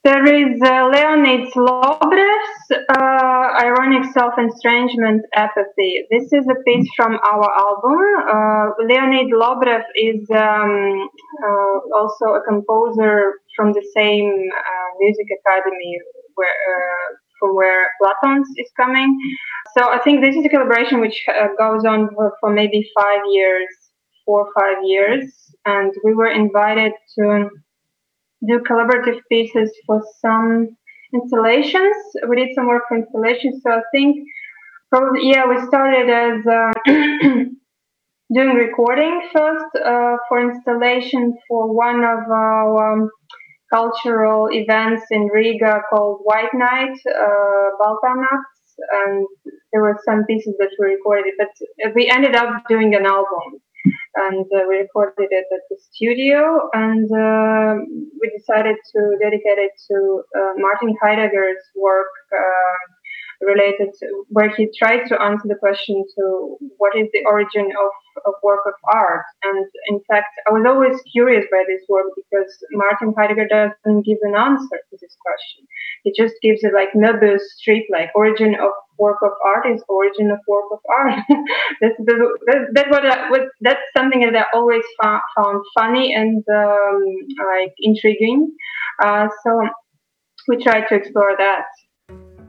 There is Leonid Lobrev's Ironic Self-Estrangement Apathy. This is a piece from our album. Leonid Lobrev is also a composer from the same music academy from where Platons is coming. So I think this is a collaboration which goes on for maybe 4 or 5 years. And we were invited to do collaborative pieces for some installations. We did some work for installations. So I think probably, we started as doing recording first for installation for one of our cultural events in Riga called White Night, Balkanats, and there were some pieces that we recorded, but we ended up doing an album. And we recorded it at the studio, and we decided to dedicate it to Martin Heidegger's work related to where he tried to answer the question to what is the origin of work of art. And in fact, I was always curious by this work because Martin Heidegger doesn't give an answer to this question. He just gives it like Möbius Strip, like origin of work of art is origin of work of art. That's something that I always found funny and like intriguing. So we tried to explore that.